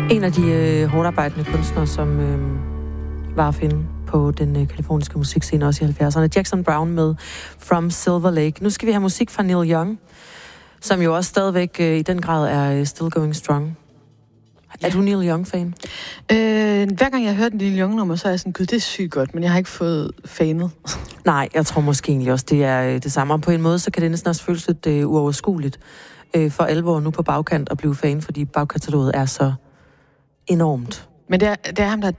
En af de hårdt arbejdende kunstnere, som var at finde på den kaliforniske musikscene også i 70'erne. Jackson Browne med From Silver Lake. Nu skal vi have musik fra Neil Young, som jo også stadigvæk i den grad er still going strong. Ja. Er du Neil Young-fan? Hver gang jeg har hørt en Neil Young-nummer, så er jeg sådan, gud, det er sygt godt, men jeg har ikke fået fanet. Nej, jeg tror måske egentlig også, det er det samme. Og på en måde, så kan det næsten også føles lidt uoverskueligt for alvor nu på bagkant at blive fan, fordi bagkataloget er så enormt. Men det er ham, der...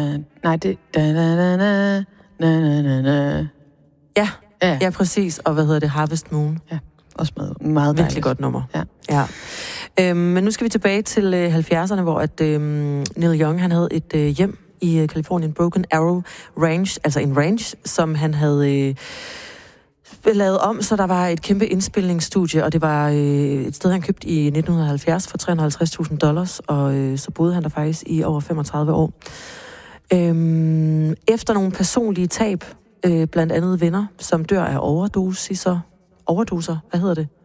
Ja, præcis. Og hvad hedder det? Harvest Moon. Ja, også meget dejligt. Virkelig godt nummer. Ja. Men nu skal vi tilbage til 70'erne, hvor at Neil Young, han havde et hjem i Californien, Broken Arrow Ranch, altså en ranch, som han havde lavet om, så der var et kæmpe indspilningsstudie, og det var et sted, han købte i 1970 for $350,000, og så boede han der faktisk i over 35 år. Efter nogle personlige tab, blandt andet venner, som dør af overdoser, hvad hedder det?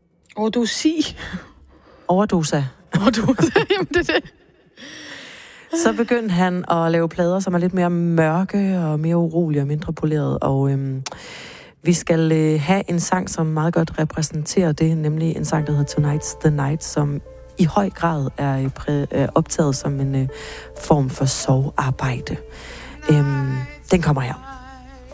Overdosa. Jamen, det er det. Så begyndte han at lave plader, som er lidt mere mørke og mere urolige og mindre polerede, og vi skal have en sang, som meget godt repræsenterer det, nemlig en sang, der hedder Tonight's the Night, som i høj grad er optaget som en form for sovearbejde. Den kommer her.